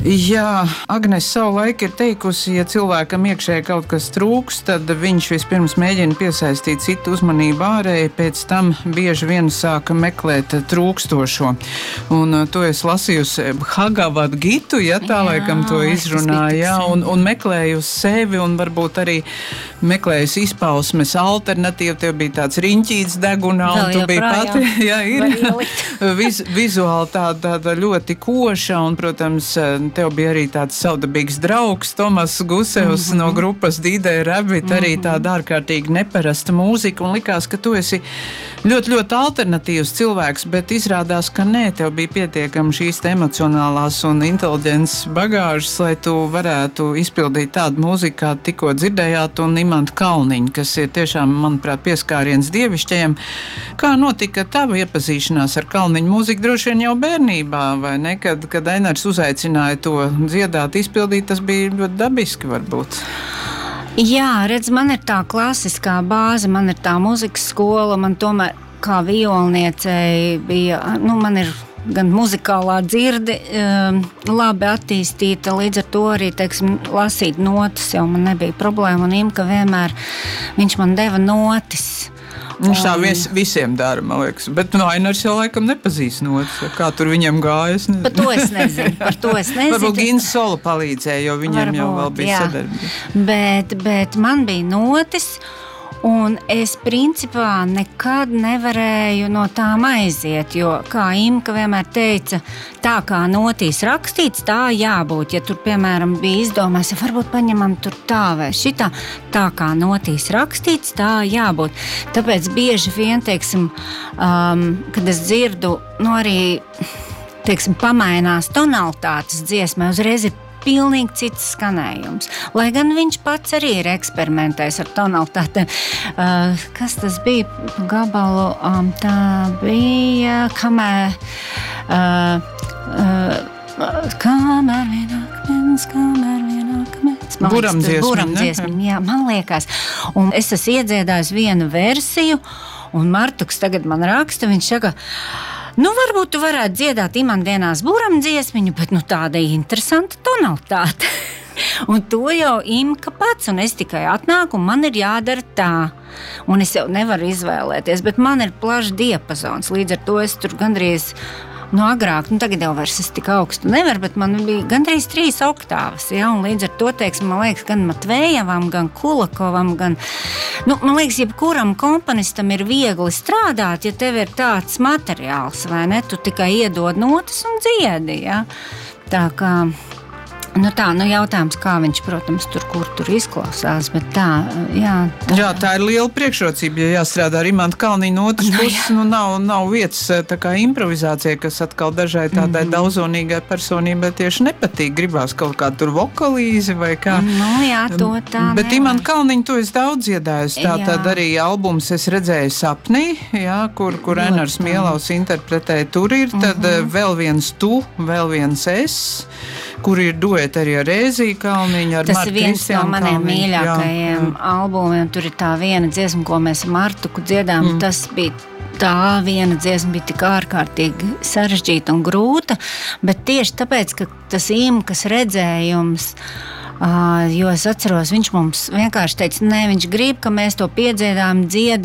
Jā, Agnes savulaik ir teikusi, ja cilvēkam iekšēji kaut kas trūks, tad viņš vispirms mēģina piesaistīt citu uzmanību ārēji, pēc tam bieži vien sāka meklēt trūkstošo. Un to es lasījusi Bhagavad Gitu, ja tā laikam to izrunāja, un meklējusi sevi un varbūt arī meklējusi izpausmes alternatīvu. Tev bija tāds riņķīts degunā, un tu biji pati, jā, ir vizuāli tāda ļoti koša, un, protams, tev bija arī tāds savdabīgs draugs, Tomas Gusevs no grupas D-Day Rabbit, arī tāda ārkārtīgi neparasta mūzika, un likās, ka tu esi ļoti, ļoti alternatīvs cilvēks, bet izrādās, ka nē, tev bija pietiekami šīs emocionālās un inteliģences bagāžas, lai tu varētu izpildīt tādu mūziku, kā tikko dzirdējāt, un Imanta Kalniņa, kas ir tiešām, manuprāt, pieskāriens dievišķajam. Kā notika tava iepazīšanās ar Kalniņu mūziku? Droši vien jau bērnībā, vai ne? Kad Einars uzaicināja to dziedāt, izpildīt, tas bija ļoti dabiski varbūt. Jā, redz, man ir tā klasiskā bāze, man ir tā muzikas skola, man tomēr kā violniecei bija, man ir gan muzikālā dzirde labi attīstīta, līdz ar to arī, teiksim, lasīt notas jau man nebija problēma, un Imka vienmēr, viņš man deva notis. Viņš tā visiem dara, man liekas, bet Ainars jau laikam nepazīst notas, kā tur viņam gājas. Par to es nezinu. Varbūt Gins Sola palīdzēja, jo viņam jau vēl bija sadarbība. Bet man bija notis, un es principā nekad nevarēju no tām aiziet, jo, kā Imka vienmēr teica, tā kā notīs rakstīts, tā jābūt. Ja tur, piemēram, bija izdomās, ja varbūt paņemam tur tā vai šitā, tā kā notīs rakstīts, tā jābūt. Tāpēc bieži vien, teiksim, kad es dzirdu, arī, teiksim, pamainās tonalitātes dziesmē, uzreiz ir pilnīgi cits skanējums. Lai gan viņš pats arī ir eksperimentējis ar tonalitātēm. Kas tas bija gabalu? Tā bija kamēr vienākmens. Buramdziesmiņa, jā, man liekas. Un es esmu iedziedājis vienu versiju, un Martuks tagad man raksta, viņš saka, varbūt tu varētu dziedāt Imandienās buramdziesmiņu, bet tāda interesanta tonalitāte. Un to jau Imka pats, un es tikai atnāku, un man ir jādara tā. Un es jau nevaru izvēlēties, bet man ir plašs diapazons, līdz ar to es tur gandrīz agrāk, tagad jau vairs es tik augstu nevaru, bet man bija gandrīz 3 oktāvas, ja, un līdz ar to, teiksim, man liekas, gan Matvejevam, gan Kulakovam, gan, man liekas, jebkuram komponistam ir viegli strādāt, ja tev ir tāds materiāls, vai ne, tu tikai iedod notas un dziedi, ja, tā kā, jautājums, kā viņš, protams, tur izklausās, bet tā, jā. Jā, tā ir liela priekšrocība, ja jāstrādā ar Imanta Kalniņa no otras puses, nav vietas tā kā improvizācija, kas atkal dažai tādai daudzonīgai personībai tieši nepatīk, gribās kaut kā tur vokalīzi vai kā. Jā, to tā bet Imanta Kalniņa to es daudz dziedājusi, tātad arī albums es redzēju Sapnī, jā, kur Einars Mielaus interpretēja, tur ir, tad vēl viens tu, vēl viens es, kur ir dueti arī ar Rēziju Kalniņu, ar Martu Kristiānu Kalniņu. Tas ir viens no maniem mīļākajiem albumiem. Tur ir tā viena dziesma, ko mēs ar Martuku dziedām. Tas bija tā viena dziesma, bija tik ārkārtīgi sarežģīta un grūta, bet tieši tāpēc, ka tas Imkas redzējums, jo es atceros, viņš mums vienkārši teica, nē, viņš grib, ka mēs to piedziedām, dziedām,